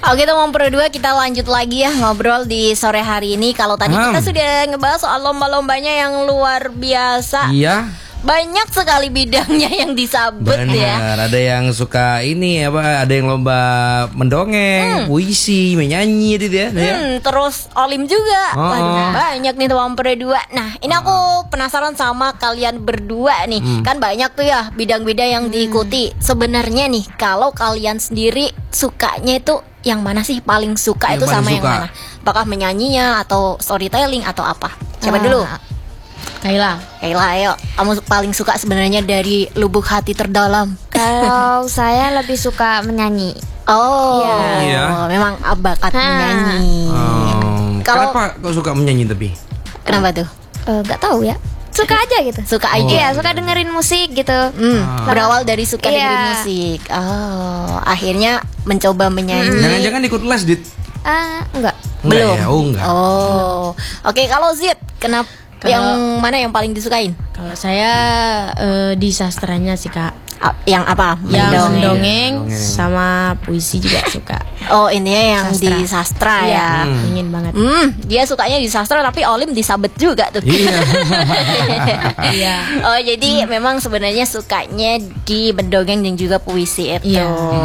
Oke teman berdua, kita lanjut lagi ya ngobrol di sore hari ini. Kalau tadi kita sudah ngebahas soal lomba-lombanya yang luar biasa. Iya. Banyak sekali bidangnya yang disabet. Bener, ya. ada yang suka ini apa? Ada yang lomba mendongeng, puisi, menyanyi gitu ya. Terus olim juga. Waduh, banyak nih teman berdua. Nah, ini aku penasaran sama kalian berdua nih. Kan banyak tuh ya bidang-bidang yang diikuti. Sebenarnya nih, kalau kalian sendiri sukanya itu yang mana sih, paling suka Yang itu paling sama suka. yang mana? Apakah menyanyinya atau storytelling atau apa? Siapa dulu? Kaila, ayo. Kamu paling suka sebenarnya dari lubuk hati terdalam. Kalau saya lebih suka menyanyi. Oh, Iya. memang bakat menyanyi. Kalau Kenapa kok suka menyanyi tapi? kenapa tuh? Gak tahu ya. Suka aja gitu. Suka aja. Iya, suka dengerin musik gitu. Berawal dari suka Iya. dengerin musik. Oh, akhirnya mencoba menyanyi. Jangan-jangan ikut les, Dit? Enggak. Belum. Ya? Oh, enggak. Oh, oke. Kalau Zid, kenapa? Yang mana yang paling disukain? kalau saya di sastranya sih kak. Yang apa? Yang Mendongeng. mendongeng sama puisi juga suka. Oh, ininya yang Sastra. di sastra ya. Ingin banget. Dia sukanya di sastra tapi olim disabet juga tuh. Iya. Iya. Oh, jadi memang sebenarnya sukanya di mendongeng dan juga puisi itu. Iya.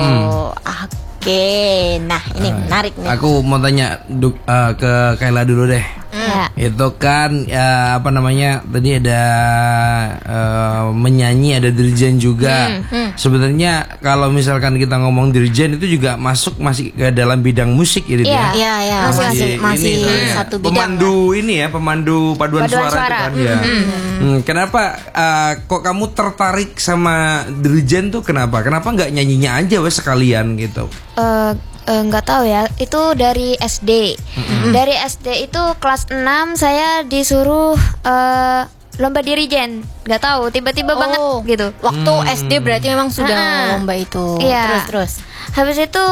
Oke. Nah, ini menarik nih. Aku mau tanya ke Kaila dulu deh. Ya. Itu kan apa namanya, tadi ada menyanyi, ada dirjen juga. Sebenarnya kalau misalkan kita ngomong dirjen itu juga masih ke dalam bidang musik ya, Dit, Iya. Iya, ya. Masih ini soalnya satu bidang. pemandu ini ya, pemandu paduan Paduan suara, suara. itu kan ya. Kenapa kok kamu tertarik sama dirjen tuh, kenapa? Kenapa nggak nyanyinya aja wes sekalian gitu? Nggak tahu ya. Itu dari SD. Dari SD itu kelas 6 saya disuruh lomba dirijen. Nggak tahu, tiba-tiba banget gitu. Waktu SD berarti memang sudah lomba itu. Iya. Terus. Habis itu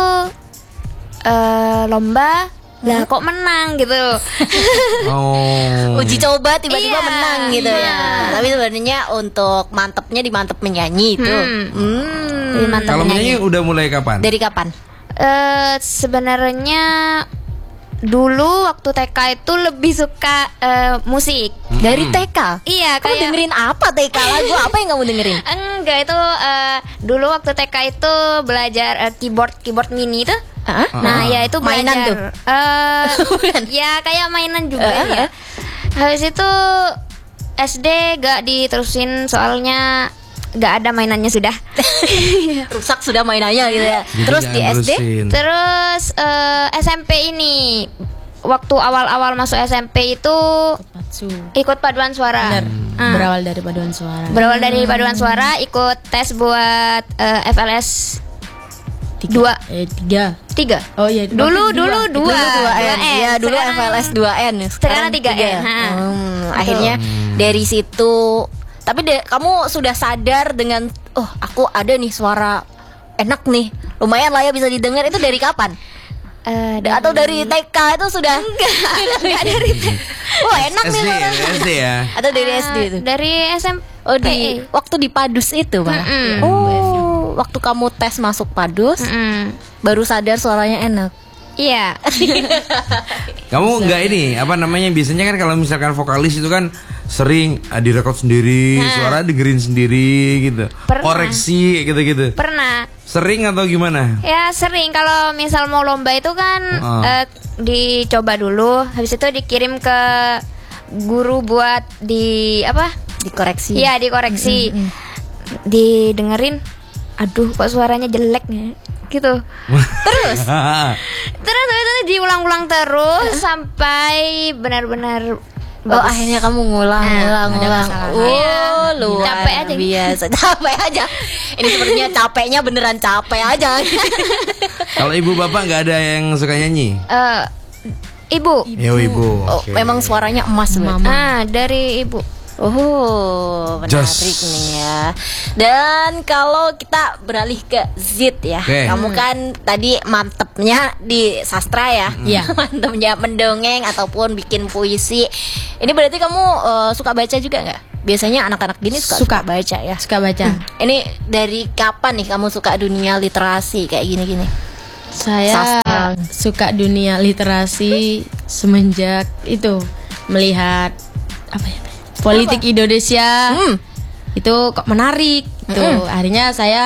lomba, lah kok menang gitu. Oh. Uji coba tiba-tiba Iya, menang gitu ya. Tapi sebenarnya untuk mantepnya di mantep menyanyi itu. Lebih mantap Kalau menyanyi. menyanyi udah mulai kapan? Dari kapan? Sebenarnya dulu waktu TK itu lebih suka musik. Dari TK? Iya, Kamu kayak dengerin apa TK? Lagu apa yang kamu dengerin? enggak itu dulu waktu TK itu belajar keyboard mini itu. Nah, ya itu Mainan belajar. tuh? Ya kayak mainan juga ya. Habis itu SD gak diterusin soalnya gak ada mainannya sudah. Rusak sudah mainannya gitu ya. Jadi Terus di jangan SD? terusin. Terus SMP ini waktu awal-awal masuk SMP itu Patsu. ikut paduan suara. Benar. Berawal dari paduan suara. Berawal dari paduan suara, ikut tes buat FLS 3. Oh iya. Dulu 2. Dulu 2N. Iya, dulu FLS 2N. sekarang 3N. Akhirnya dari situ. Tapi kamu sudah sadar dengan aku ada nih suara enak nih. Lumayan lah ya bisa didengar, itu dari kapan? Atau dari TK itu sudah? Enggak dari TK. Oh, enak nih SD, suara. SD ya. Atau dari SD itu? Dari SMP. Oh, waktu di Padus itu, Pak. Oh, waktu kamu tes masuk Padus baru sadar suaranya enak. Iya. Kamu nggak ini apa namanya, biasanya kan kalau misalkan vokalis itu kan sering direkod sendiri, suara dengerin sendiri gitu. Pernah. Koreksi gitu-gitu. Pernah. Sering atau gimana? Ya sering, kalau misal mau lomba itu kan dicoba dulu, habis itu dikirim ke guru buat Dikoreksi. Iya, dikoreksi. Didengerin, aduh kok suaranya jelek nih gitu. Terus itu diulang-ulang terus sampai benar-benar bagus. Akhirnya kamu ngulang. Luar Capek aja. biasa. Capek aja. Ini sepertinya capeknya beneran capek aja. Kalau ibu bapak nggak ada yang suka nyanyi? Ibu. Ibu. Oh, Oke. memang suaranya emas banget. Dari ibu. Oh, menarik Just. nih ya. Dan kalau kita beralih ke Zid ya, Oke. kamu kan tadi mantepnya di sastra ya, Iya. mantepnya mendongeng ataupun bikin puisi. Ini berarti kamu suka baca juga nggak? Biasanya anak-anak gini suka baca ya. Suka baca. Ini dari kapan nih kamu suka dunia literasi kayak gini-gini? Saya suka dunia literasi semenjak itu melihat apa ya? Politik Indonesia. Itu kok menarik. Tuh, akhirnya saya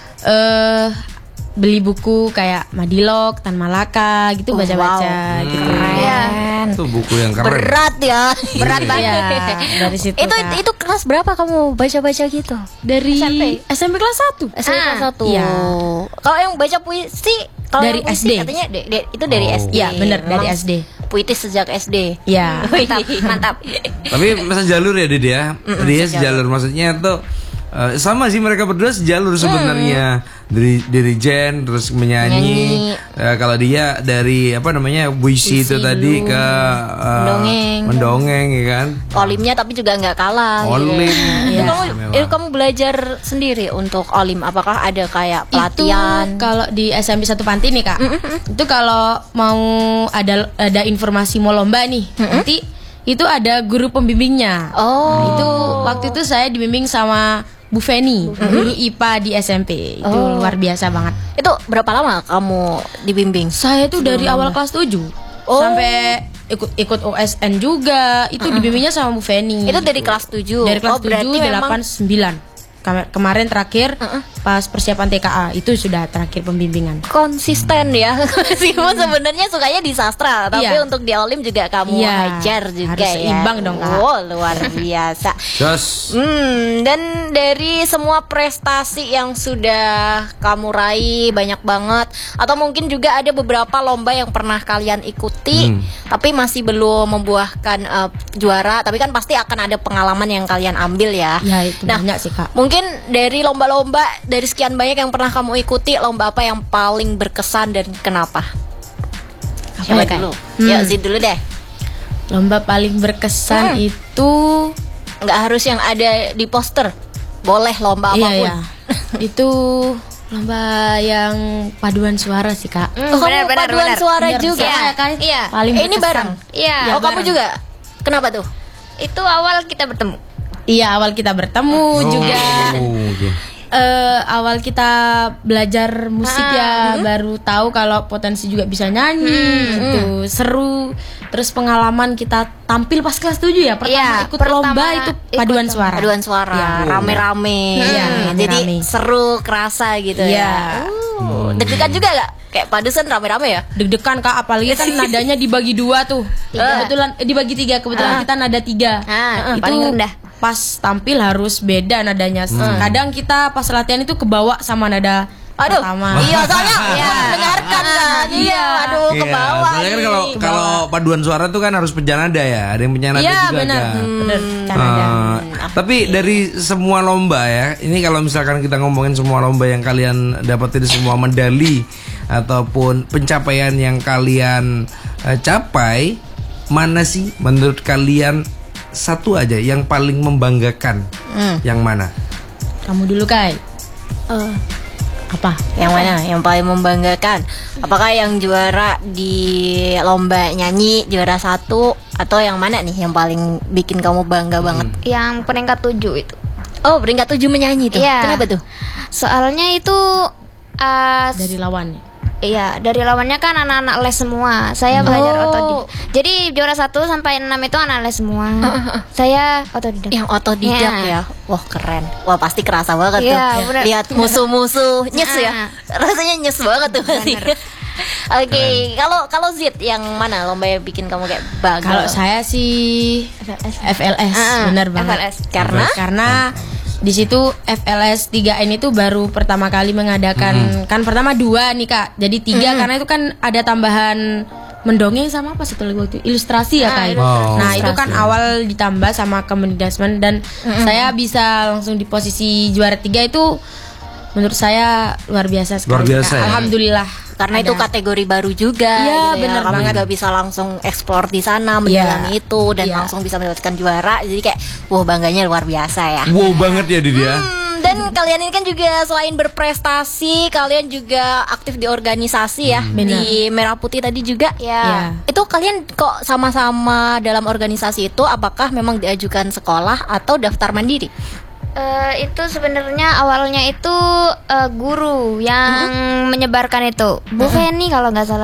beli buku kayak Madilog, Tan Malaka gitu, baca-baca gitu. Keren. Itu buku yang keren. Berat ya. Berat banget. Iya, dari situ. Kak. Itu kelas berapa kamu baca-baca gitu? Dari SMP kelas 1. SMP kelas 1. Iya. Kalau yang baca puisi kalau Dari yang puisi SD. katanya itu dari SD. Iya, benar, dari Memang SD. Puitis sejak SD. Iya. Mantap. Tapi masa jalur ya Dede ya. Dia sejalur maksudnya tuh sama sih mereka berdua sejalur sebenarnya. Dari Jen terus menyanyi. Kalau dia dari apa namanya puisi itu tadi ke mendongeng ya kan. Olimnya tapi juga nggak kalah. Olim. Gitu. Kamu belajar sendiri untuk olim. Apakah ada kayak pelatihan? Itu kalau di SMP 1 Panti nih Kak. Itu kalau mau ada informasi mau lomba nih, nanti itu ada guru pembimbingnya. Nah, itu waktu itu saya dibimbing sama Bu Feni, guru IPA di SMP. Itu luar biasa banget. Itu berapa lama kamu dibimbing? Saya tuh dari awal kelas 7 sampai ikut OSN juga. Itu dibimbingnya sama Bu Feni. Itu dari kelas 7. Dari kelas 7, berarti 8, 9. Kemarin terakhir pas persiapan TKA itu sudah terakhir pembimbingan. Konsisten ya. Meskipun sebenarnya sukanya di sastra, tapi Iya. untuk di olim juga kamu hajar juga harus ya. seimbang dong, Kak. Oh, luar biasa. Jos. Dan dari semua prestasi yang sudah kamu raih banyak banget, atau mungkin juga ada beberapa lomba yang pernah kalian ikuti, tapi masih belum membuahkan juara, tapi kan pasti akan ada pengalaman yang kalian ambil ya. Ya itu banyak sih Kak. Mungkin dari lomba-lomba, dari sekian banyak yang pernah kamu ikuti, lomba apa yang paling berkesan dan kenapa? Siapa ya, Kak? dulu? Ya, Zid dulu deh. Lomba paling berkesan itu Nggak harus yang ada di poster. Boleh lomba apapun. iya. Itu lomba yang paduan suara sih Kak. Oh, kamu paduan suara Biar juga. sama ya, Kak? Iya. Paling Ini berkesan. bareng. Iya. Oh, kamu juga. Kenapa tuh? Itu awal kita bertemu. Iya, awal kita bertemu juga. Oke. Awal kita belajar musik ya, baru tahu kalau potensi juga bisa nyanyi. Itu seru. Terus pengalaman kita tampil pas kelas 7 ya, pertama ikut lomba itu paduan suara. Paduan suara, Iya. rame-rame. Iya, Jadi rame-rame. seru, kerasa gitu Iya. ya. Deg-degan juga gak? Kayak padusan rame-rame ya? Deg-degan Kak, apalagi kan nadanya dibagi 2 tuh. Kebetulan dibagi 3, kebetulan kita nada 3. Itu paling rendah. pas tampil harus beda nadanya. Kadang kita pas latihan itu kebawa sama nada Aduh, pertama. iya soalnya mendengarkan kan. Iya, aduh ke bawah. Soalnya kan nih. kalau paduan suara tuh kan harus penjanada ya. Ada yang penjanada Iya juga benar. kan. Benar. Canada. Tapi dari semua lomba ya, ini kalau misalkan kita ngomongin semua lomba yang kalian dapetin, semua medali ataupun pencapaian yang kalian capai, mana sih menurut kalian satu aja yang paling membanggakan? Yang mana? Kamu dulu Kai. Apa? Yang mana yang paling membanggakan? Apakah yang juara di lomba nyanyi juara 1, atau yang mana nih yang paling bikin kamu bangga banget? Yang peringkat 7 itu. Oh, peringkat 7 menyanyi tuh. Iya. Kenapa tuh? Soalnya itu Dari lawannya. iya, dari lawannya kan anak-anak les semua. Saya belajar otodidak. Jadi juara 1 sampai 6 itu anak les semua. Saya otodidak. Yang otodidak ya. Wah, keren. Wah, pasti kerasa banget Iya, tuh. bener. Lihat musuh-musuh nyes ya. Rasanya nyes banget tuh pasti. Oke, kalau Zid yang mana lomba yang bikin kamu kayak bangga? Kalau saya sih FLS, benar banget. FLS. Karena di situ FLS 3N itu baru pertama kali mengadakan, kan pertama 2 nih Kak, jadi 3 karena itu kan ada tambahan mendongeng sama apa satu lagi waktu itu? Ilustrasi ya Kak. Nah itu kan awal ditambah sama Kemendikbud dan saya bisa langsung di posisi juara 3 itu menurut saya luar biasa sekali. Luar biasa Kak. ya? Alhamdulillah. Karena itu kategori baru juga. Iya, gitu bener Kamu banget. juga bisa langsung eksplor di sana, menjalani itu dan langsung bisa mendapatkan juara. Jadi kayak, wah bangganya luar biasa ya. Wow banget ya Didi ya. Dan kalian ini kan juga selain berprestasi, kalian juga aktif di organisasi ya. Di Merah Putih tadi juga. Ya. Itu kalian kok sama-sama dalam organisasi itu, apakah memang diajukan sekolah atau daftar mandiri? Itu sebenarnya awalnya itu guru yang menyebarkan itu, Bu Feni kalau nggak salah.